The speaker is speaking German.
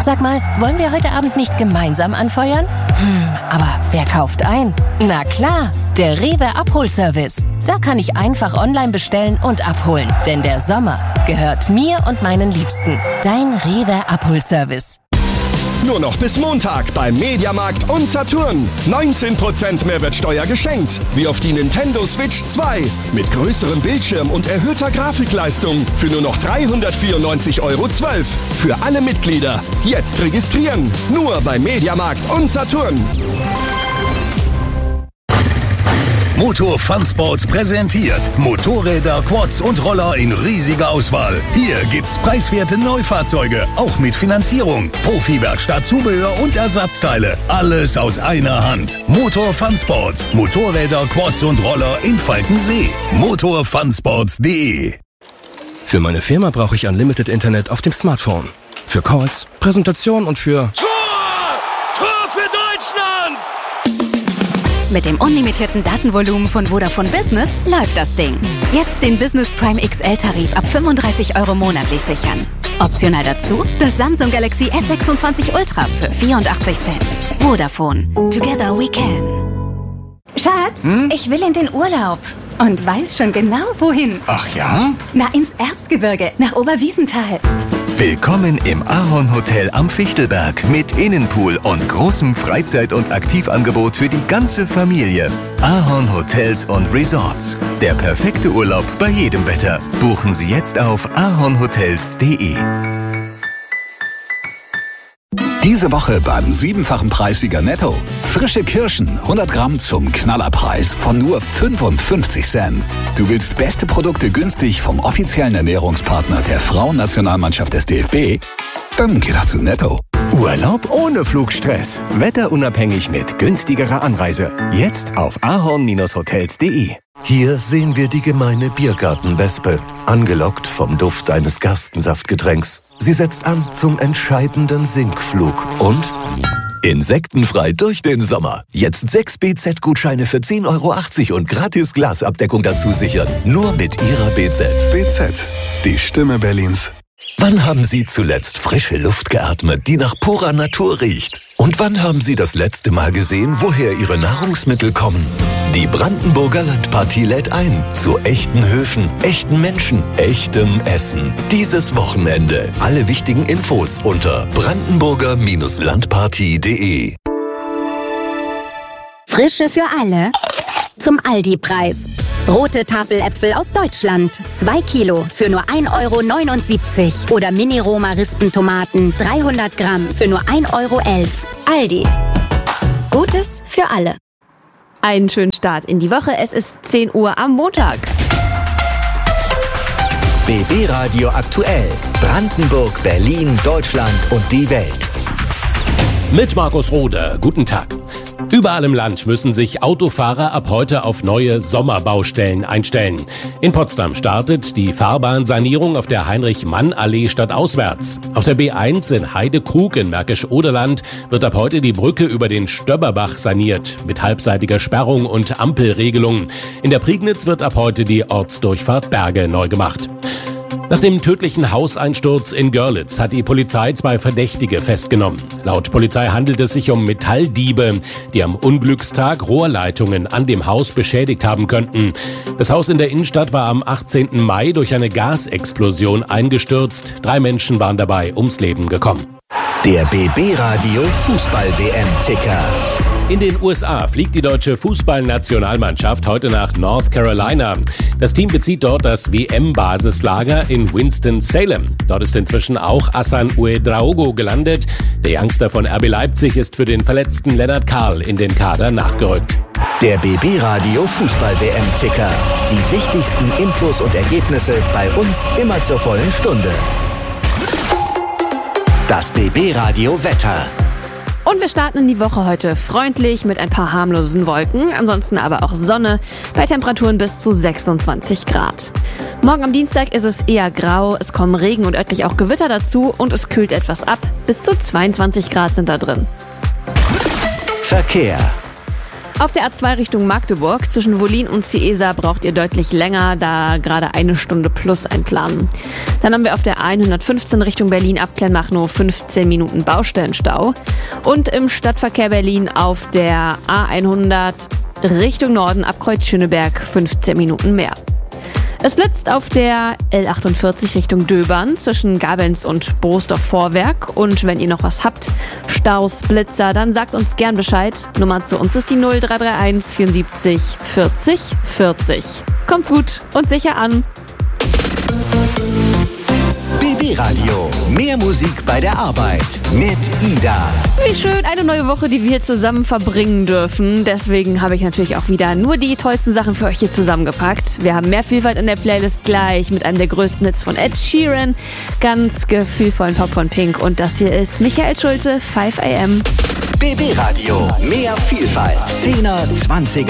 Sag mal, wollen wir heute Abend nicht gemeinsam anfeuern? Aber wer kauft ein? Na klar, der Rewe Abholservice. Da kann ich einfach online bestellen und abholen. Denn der Sommer gehört mir und meinen Liebsten. Dein Rewe Abholservice. Nur noch bis Montag beim Mediamarkt und Saturn. 19% Mehrwertsteuer geschenkt. Wie auf die Nintendo Switch 2. Mit größerem Bildschirm und erhöhter Grafikleistung. Für nur noch 394,12 € Für alle Mitglieder. Jetzt registrieren. Nur beim Mediamarkt und Saturn. Motor Fun Sports präsentiert Motorräder, Quads und Roller in riesiger Auswahl. Hier gibt's preiswerte Neufahrzeuge, auch mit Finanzierung, Profi-Werkstatt, Zubehör und Ersatzteile. Alles aus einer Hand. Motor Fun Sports. Motorräder, Quads und Roller in Falkensee. motorfunsports.de. Für meine Firma brauche ich Unlimited Internet auf dem Smartphone. Für Calls, Präsentation und für... Tor für Deutschland! Mit dem unlimitierten Datenvolumen von Vodafone Business läuft das Ding. Jetzt den Business Prime XL-Tarif ab 35 € monatlich sichern. Optional dazu das Samsung Galaxy S26 Ultra für 84 Cent. Vodafone. Together we can. Schatz, ich will in den Urlaub. Und weiß schon genau, wohin. Ach ja? Na, ins Erzgebirge, nach Oberwiesenthal. Willkommen im Ahorn Hotel am Fichtelberg mit Innenpool und großem Freizeit- und Aktivangebot für die ganze Familie. Ahorn Hotels und Resorts. Der perfekte Urlaub bei jedem Wetter. Buchen Sie jetzt auf ahornhotels.de. Diese Woche beim 7-fachen Preissieger Netto. Frische Kirschen, 100 Gramm zum Knallerpreis von nur 55 Cent. Du willst beste Produkte günstig vom offiziellen Ernährungspartner der Frauennationalmannschaft des DFB? Dann geh doch zu Netto. Urlaub ohne Flugstress. Wetterunabhängig mit günstigerer Anreise. Jetzt auf ahorn-hotels.de. Hier sehen wir die gemeine Biergartenwespe, angelockt vom Duft eines Gerstensaftgetränks. Sie setzt an zum entscheidenden Sinkflug und insektenfrei durch den Sommer. Jetzt 6 BZ-Gutscheine für 10,80 € und gratis Glasabdeckung dazu sichern. Nur mit Ihrer BZ. BZ, die Stimme Berlins. Wann haben Sie zuletzt frische Luft geatmet, die nach purer Natur riecht? Und wann haben Sie das letzte Mal gesehen, woher Ihre Nahrungsmittel kommen? Die Brandenburger Landpartie lädt ein zu echten Höfen, echten Menschen, echtem Essen. Dieses Wochenende. Alle wichtigen Infos unter brandenburger-landpartie.de. Frische für alle zum Aldi-Preis. Rote Tafeläpfel aus Deutschland. 2 Kilo für nur 1,79 € Oder Mini-Roma-Rispentomaten 300 Gramm für nur 1,11 €. Aldi. Gutes für alle. Einen schönen Start in die Woche. Es ist 10 Uhr am Montag. BB Radio aktuell. Brandenburg, Berlin, Deutschland und die Welt. Mit Markus Rohde. Guten Tag. Überall im Land müssen sich Autofahrer ab heute auf neue Sommerbaustellen einstellen. In Potsdam startet die Fahrbahnsanierung auf der Heinrich-Mann-Allee stadtauswärts. Auf der B1 in Heidekrug in Märkisch-Oderland wird ab heute die Brücke über den Stöbberbach saniert, mit halbseitiger Sperrung und Ampelregelung. In der Prignitz wird ab heute die Ortsdurchfahrt Berge neu gemacht. Nach dem tödlichen Hauseinsturz in Görlitz hat die Polizei 2 Verdächtige festgenommen. Laut Polizei handelt es sich um Metalldiebe, die am Unglückstag Rohrleitungen an dem Haus beschädigt haben könnten. Das Haus in der Innenstadt war am 18. Mai durch eine Gasexplosion eingestürzt. 3 Menschen waren dabei ums Leben gekommen. Der BB Radio Fußball-WM-Ticker. In den USA fliegt die deutsche Fußballnationalmannschaft heute nach North Carolina. Das Team bezieht dort das WM-Basislager in Winston-Salem. Dort ist inzwischen auch Hassan Ouedraogo gelandet. Der Youngster von RB Leipzig ist für den verletzten Lennart Karl in den Kader nachgerückt. Der BB Radio Fußball-WM-Ticker. Die wichtigsten Infos und Ergebnisse bei uns immer zur vollen Stunde. Das BB Radio Wetter. Und wir starten in die Woche heute freundlich mit ein paar harmlosen Wolken, ansonsten aber auch Sonne bei Temperaturen bis zu 26 Grad. Morgen am Dienstag ist es eher grau, es kommen Regen und örtlich auch Gewitter dazu und es kühlt etwas ab. Bis zu 22 Grad sind da drin. Verkehr. Auf der A2 Richtung Magdeburg zwischen Wollin und Ciesa braucht ihr deutlich länger, da gerade 1 Stunde plus einplanen. Dann haben wir auf der 115 Richtung Berlin ab Kleinmachnow 15 Minuten Baustellenstau. Und im Stadtverkehr Berlin auf der A100 Richtung Norden ab Kreuz Schöneberg 15 Minuten mehr. Es blitzt auf der L48 Richtung Döbern zwischen Gabelns und Boosdorf-Vorwerk. Und wenn ihr noch was habt, Staus, Blitzer, dann sagt uns gern Bescheid. Nummer zu uns ist die 0331 74 40 40. Kommt gut und sicher an. BB Radio. Mehr Musik bei der Arbeit mit Ida. Wie schön, eine neue Woche, die wir hier zusammen verbringen dürfen. Deswegen habe ich natürlich auch wieder nur die tollsten Sachen für euch hier zusammengepackt. Wir haben mehr Vielfalt in der Playlist gleich mit einem der größten Hits von Ed Sheeran, ganz gefühlvollen Pop von Pink. Und das hier ist Michael Schulte, 5 AM. BB Radio. Mehr Vielfalt. 10er, 20er